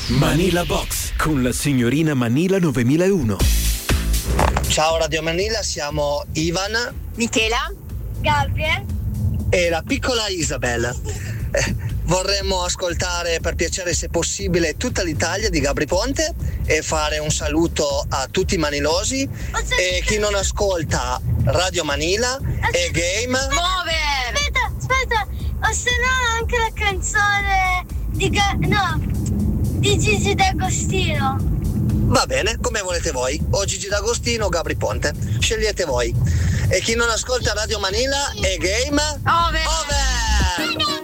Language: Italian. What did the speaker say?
Manila Box con la signorina Manila 9001. Ciao Radio Manila, siamo Ivan, Michela, Gabriel e la piccola Isabel. Vorremmo ascoltare per piacere, se possibile, tutta l'Italia di Gabri Ponte e fare un saluto a tutti i manilosi e chi non ascolta Radio Manila e Game Over. Aspetta, o se no anche la canzone di Gigi D'Agostino. Va bene, come volete voi, o Gigi D'Agostino o Gabri Ponte, scegliete voi. E chi non ascolta Radio Manila e Game Over.